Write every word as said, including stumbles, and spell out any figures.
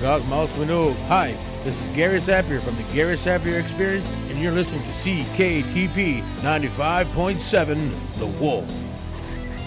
Agog Mouse Winnow. Hi, this is Gary Sapir from the Gary Sapir Experience, and you're listening to C K T P ninety-five point seven, The Wolf.